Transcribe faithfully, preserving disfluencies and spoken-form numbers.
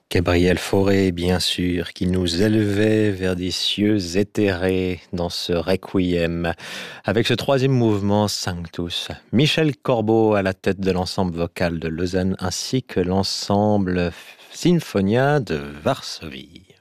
Gabriel Fauré, bien sûr, qui nous élevait vers des cieux éthérés dans ce requiem. Avec ce troisième mouvement, Sanctus. Michel Corbeau à la tête de l'ensemble vocal de Lausanne ainsi que l'ensemble Sinfonia de Varsovie.